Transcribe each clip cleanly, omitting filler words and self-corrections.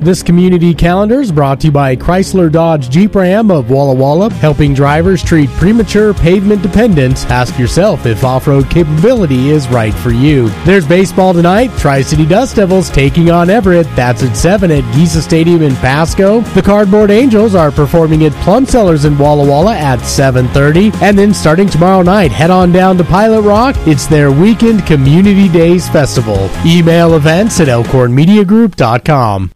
This community calendar is brought to you by Chrysler Dodge Jeep Ram of Walla Walla, helping drivers treat premature pavement dependence. Ask yourself if off-road capability is right for you. There's baseball tonight. Tri-City Dust Devils taking on Everett. That's at 7 at Giza Stadium in Pasco. The Cardboard Angels are performing at Plum Cellars in Walla Walla at 7:30. And then starting tomorrow night, head on down to Pilot Rock. It's their Weekend Community Days Festival. Email events at elkhornmediagroup.com.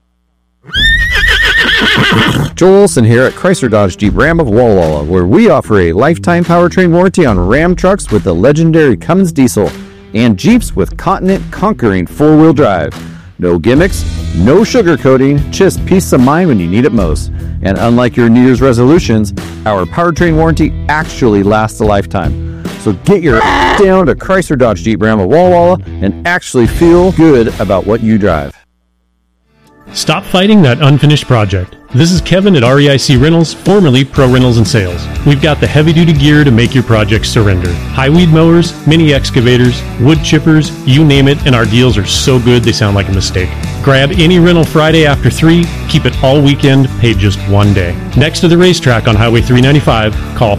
Joel Olson here at Chrysler Dodge Jeep Ram of Walla Walla, where we offer a lifetime powertrain warranty on Ram trucks with the legendary Cummins diesel and Jeeps with Continent conquering four-wheel drive. No gimmicks, no sugarcoating, just peace of mind when you need it most. And unlike your New Year's resolutions, our powertrain warranty actually lasts a lifetime. So get your down to Chrysler Dodge Jeep Ram of Walla Walla and actually feel good about what you drive. Stop fighting that unfinished project. This is Kevin at REIC Rentals, formerly Pro Rentals and Sales. We've got the heavy-duty gear to make your project surrender. High weed mowers, mini excavators, wood chippers, you name it, and our deals are so good they sound like a mistake. Grab any rental Friday after 3, keep it all weekend, pay just one day. Next to the racetrack on Highway 395, call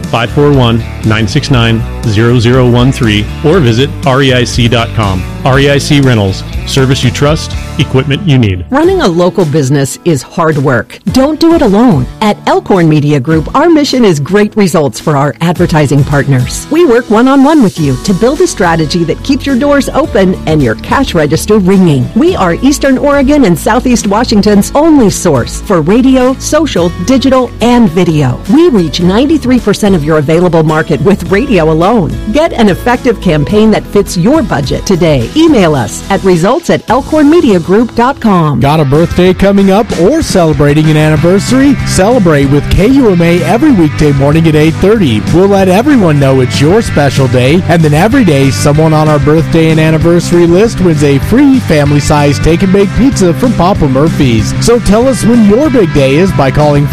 541-969-0013 or visit reic.com. REIC Rentals, service you trust, equipment you need. Running a local business is hard work. Don't do it alone. At Elkhorn Media Group, our mission is great results for our advertising partners. We work one-on-one with you to build a strategy that keeps your doors open and your cash register ringing. We are Eastern Oregon and Southeast Washington's only source for radio, social, digital, and video. We reach 93% of your available market with radio alone. Get an effective campaign that fits your budget today. Email us at results@elkhornmediagroup.com. Got a birthday coming up or celebrating an anniversary? Celebrate with KUMA every weekday morning at 8:30. We'll let everyone know it's your special day, and then every day someone on our birthday and anniversary list wins a free family-sized take-and-bake pizza from Papa Murphy's. So tell us when your big day is by calling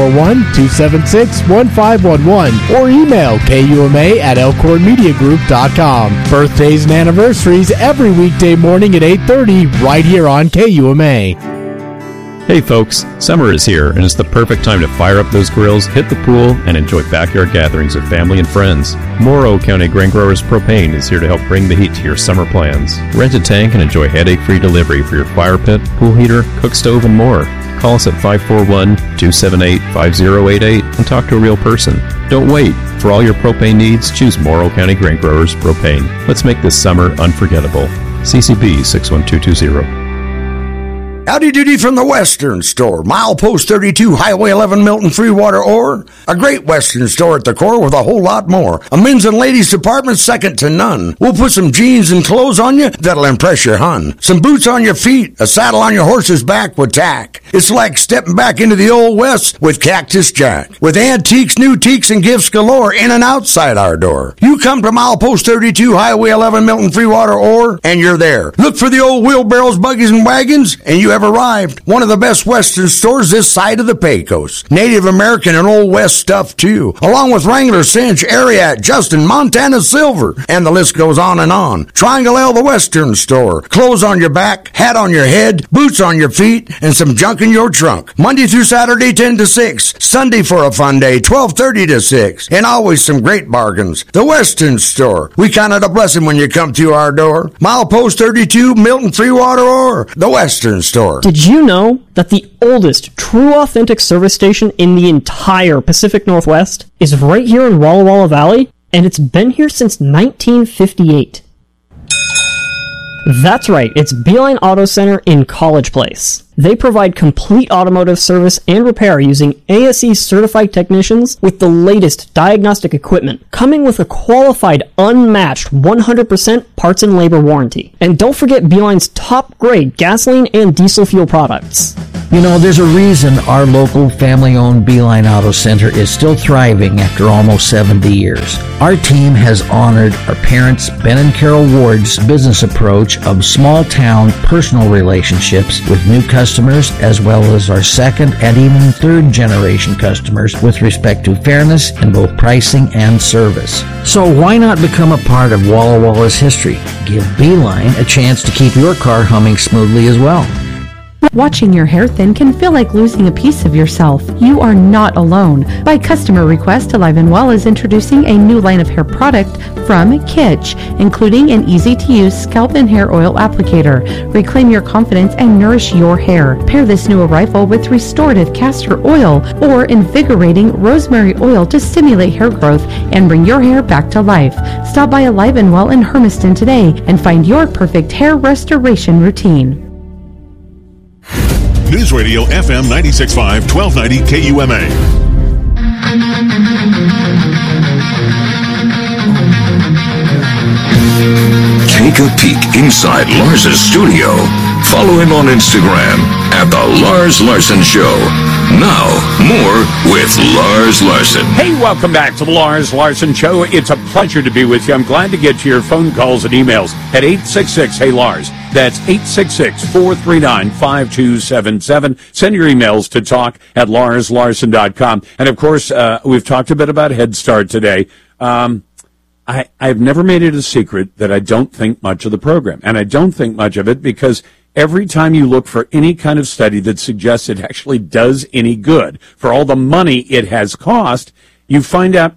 541-276-1511 or email KUMA@elkhornmediagroup.com. Birthdays and anniversaries every weekday morning at 8:30 right here on KUMA. Hey folks, summer is here and it's the perfect time to fire up those grills, hit the pool, and enjoy backyard gatherings with family and friends. Morrow County Grain Growers Propane is here to help bring the heat to your summer plans. Rent a tank and enjoy headache-free delivery for your fire pit, pool heater, cook stove, and more. Call us at 541-278-5088 and talk to a real person. Don't wait. For all your propane needs, choose Morrow County Grain Growers Propane. Let's make this summer unforgettable. CCB 61220. Howdy doody from the Western Store. Milepost 32, Highway 11, Milton, Freewater, Ore. A great Western store at the core with a whole lot more. A men's and ladies department second to none. We'll put some jeans and clothes on you that'll impress your hun. Some boots on your feet, a saddle on your horse's back with tack. It's like stepping back into the old West with Cactus Jack. With antiques, new teaks, and gifts galore in and outside our door. You come to Milepost 32, Highway 11, Milton, Freewater, Ore, and you're there. Look for the old wheelbarrows, buggies, and wagons, and you have arrived. One of the best Western stores this side of the Pecos. Native American and Old West stuff too, along with Wrangler, Cinch, Ariat, Justin, Montana Silver, and the list goes on and on. Triangle L, the Western Store. Clothes on your back, hat on your head, boots on your feet, and some junk in your trunk. Monday through Saturday, 10 to 6. Sunday for a fun day, 12:30 to 6. And always some great bargains. The Western Store. We count it a blessing when you come through our door. Milepost 32, Milton, Freewater, or the Western Store. Did you know that the oldest true authentic service station in the entire Pacific Northwest is right here in Walla Walla Valley? And it's been here since 1958. That's right, it's Beeline Auto Center in College Place. They provide complete automotive service and repair using ASE certified technicians with the latest diagnostic equipment, coming with a qualified, unmatched 100% parts and labor warranty. And don't forget Beeline's top grade gasoline and diesel fuel products. You know, there's a reason our local family-owned Beeline Auto Center is still thriving after almost 70 years. Our team has honored our parents, Ben and Carol Ward's business approach of small-town personal relationships with new customers, as well as our second and even third-generation customers with respect to fairness in both pricing and service. So why not become a part of Walla Walla's history? Give Beeline a chance to keep your car humming smoothly as well. Watching your hair thin can feel like losing a piece of yourself. You are not alone. By customer request, Alive and Well is introducing a new line of hair product from Kitsch, including an easy-to-use scalp and hair oil applicator. Reclaim your confidence and nourish your hair. Pair this new arrival with restorative castor oil or invigorating rosemary oil to stimulate hair growth and bring your hair back to life. Stop by Alive and Well in Hermiston today and find your perfect hair restoration routine. News Radio FM 96.5, 1290 KUMA. Take a peek inside Lars's studio. Follow him on Instagram at The Lars Larson Show. Now, more with Lars Larson. Hey, welcome back to The Lars Larson Show. It's a pleasure to be with you. I'm glad to get to your phone calls and emails at 866-HEY-LARS. That's 866-439-5277. Send your emails to talk@larslarson.com. And, of course, we've talked a bit about Head Start today. I've never made it a secret that I don't think much of the program. And I don't think much of it because every time you look for any kind of study that suggests it actually does any good for all the money it has cost, you find out,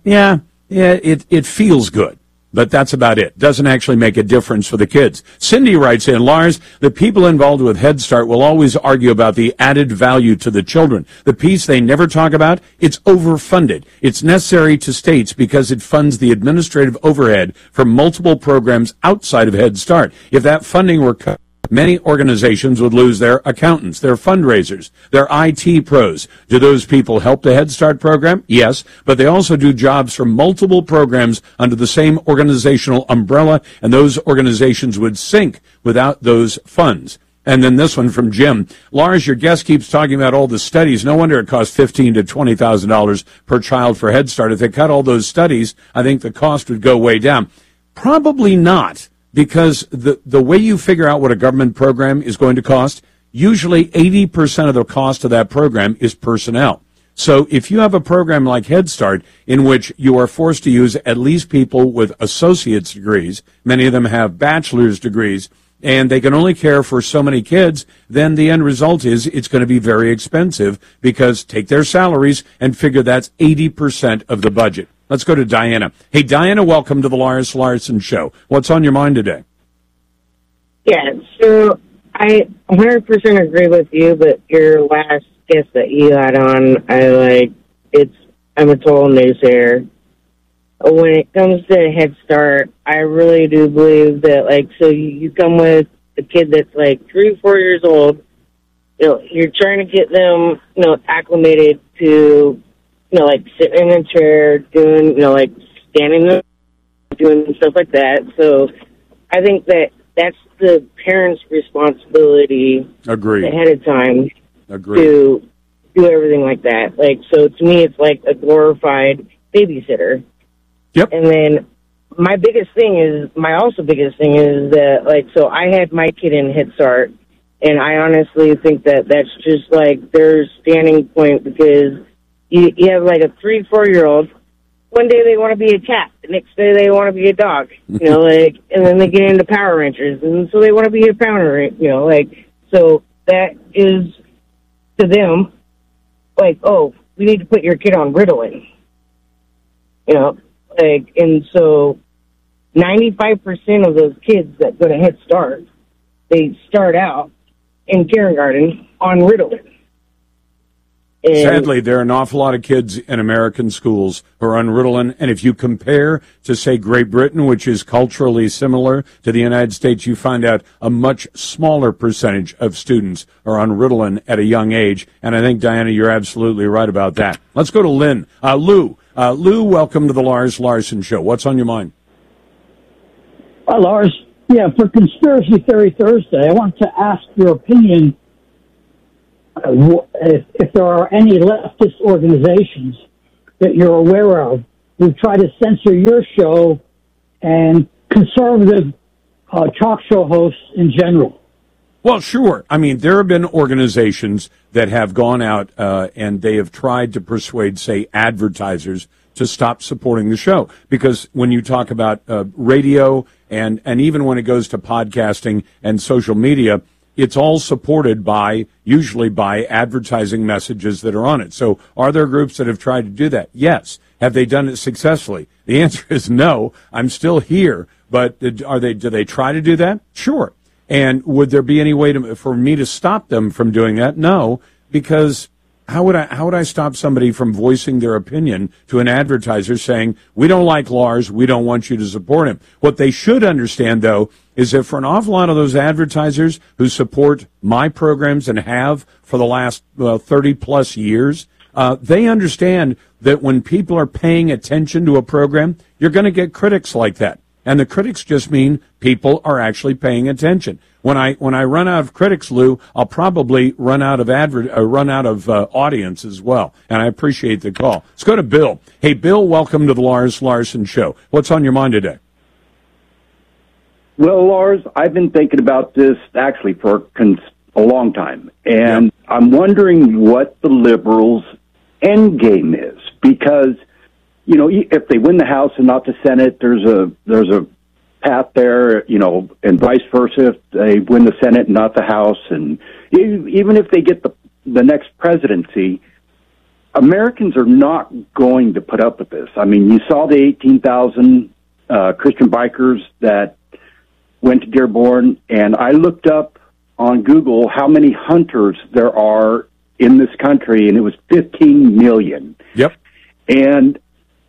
it feels good. But that's about it. Doesn't actually make a difference for the kids. Cindy writes in, Lars, the people involved with Head Start will always argue about the added value to the children. The piece they never talk about, it's overfunded. It's necessary to states because it funds the administrative overhead for multiple programs outside of Head Start. If that funding were cut, many organizations would lose their accountants, their fundraisers, their IT pros. Do those people help the Head Start program? Yes, but they also do jobs for multiple programs under the same organizational umbrella, and those organizations would sink without those funds. And then this one from Jim. Lars, your guest keeps talking about all the studies. No wonder it costs $15,000 to $20,000 per child for Head Start. If they cut all those studies, I think the cost would go way down. Probably not. Because the way you figure out what a government program is going to cost, usually 80% of the cost of that program is personnel. So if you have a program like Head Start in which you are forced to use at least people with associate's degrees, many of them have bachelor's degrees, and they can only care for so many kids, then the end result is it's going to be very expensive because take their salaries and figure that's 80% of the budget. Let's go to Diana. Hey, Diana, welcome to the Lars Larson Show. What's on your mind today? Yeah, so I 100% agree with you, but your last guest that you had on, I'm a total naysayer. When it comes to Head Start, I really do believe that, so you come with a kid that's 3 or 4 years old, you're trying to get them, acclimated to, sitting in a chair, doing, standing up, doing stuff like that. So I think that that's the parents' responsibility ahead of time to do everything like that. So to me, it's like a glorified babysitter. Yep. And then my biggest thing is that, so I had my kid in Head Start, and I honestly think that that's just, their standing point because you have, a 3, 4-year-old. One day they want to be a cat. The next day they want to be a dog. And then they get into Power Rangers, and so they want to be a Power Ranger. So that is to them, oh, we need to put your kid on Ritalin. And so 95% of those kids that go to Head Start, they start out in kindergarten on Ritalin. And sadly, there are an awful lot of kids in American schools who are on Ritalin, and if you compare to, say, Great Britain, which is culturally similar to the United States, you find out a much smaller percentage of students are on Ritalin at a young age, and I think, Diana, you're absolutely right about that. Let's go to Lynn. Lou, welcome to the Lars Larson Show. What's on your mind? Hi, Lars. Yeah, for Conspiracy Theory Thursday, I want to ask your opinion if there are any leftist organizations that you're aware of who try to censor your show and conservative talk show hosts in general. Well, sure. I mean, there have been organizations that have gone out and they have tried to persuade, say, advertisers to stop supporting the show. Because when you talk about radio and even when it goes to podcasting and social media, it's all supported usually by advertising messages that are on it. So are there groups that have tried to do that? Yes. Have they done it successfully? The answer is no. I'm still here, but do they try to do that? Sure. And would there be any way for me to stop them from doing that? No, because how would I stop somebody from voicing their opinion to an advertiser saying, we don't like Lars, we don't want you to support him? What they should understand, though, is that for an awful lot of those advertisers who support my programs and have for the last 30-plus years, they understand that when people are paying attention to a program, you're going to get critics like that. And the critics just mean people are actually paying attention. When I run out of critics, Lou, I'll probably run out of audience as well. And I appreciate the call. Let's go to Bill. Hey, Bill, welcome to the Lars Larson Show. What's on your mind today? Well, Lars, I've been thinking about this actually for a long time, and I'm wondering what the liberals' end game is, because if they win the House and not the Senate, there's a path there, and vice versa if they win the Senate and not the House, and even if they get the next presidency, Americans are not going to put up with this. I mean, you saw the 18,000 Christian bikers that went to Dearborn, and I looked up on Google how many hunters there are in this country, and it was 15 million. Yep. And,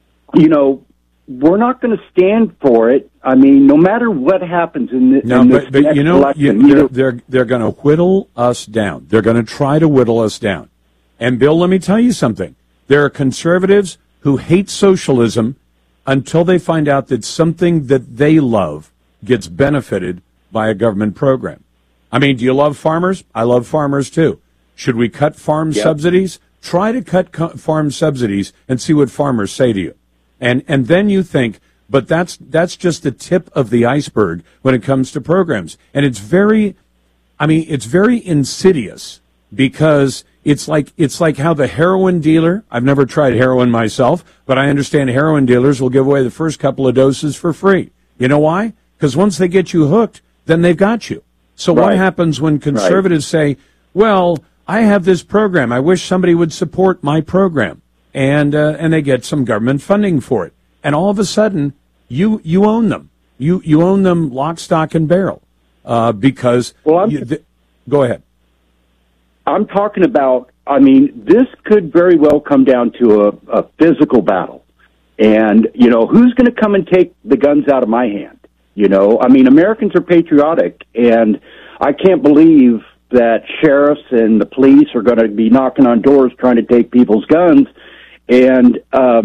we're not going to stand for it. I mean, no matter what happens in this next election. They're going to whittle us down. They're going to try to whittle us down. And, Bill, let me tell you something. There are conservatives who hate socialism until they find out that something that they love gets benefited by a government program. I mean, do you love farmers? I love farmers, too. Should we cut farm subsidies? Try to cut farm subsidies and see what farmers say to you. And then you think, but that's just the tip of the iceberg when it comes to programs. And it's very insidious, because it's like how the heroin dealer, I've never tried heroin myself, but I understand heroin dealers will give away the first couple of doses for free. You know why? Because once they get you hooked, then they've got you. So what happens when conservatives say, well, I have this program, I wish somebody would support my program, and they get some government funding for it, and all of a sudden you own them. You own them lock, stock, and barrel, because. Well, go ahead. I'm talking about. I mean, this could very well come down to a physical battle, and who's going to come and take the guns out of my hand? I mean, Americans are patriotic, and I can't believe that sheriffs and the police are going to be knocking on doors trying to take people's guns. And,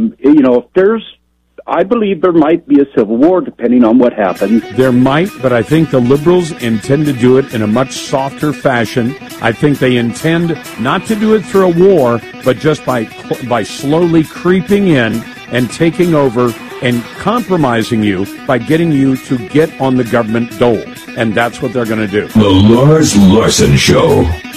I believe there might be a civil war depending on what happens. There might, but I think the liberals intend to do it in a much softer fashion. I think they intend not to do it through a war, but just by slowly creeping in and taking over and compromising you by getting you to get on the government dole. And that's what they're going to do. The Lars Larson Show.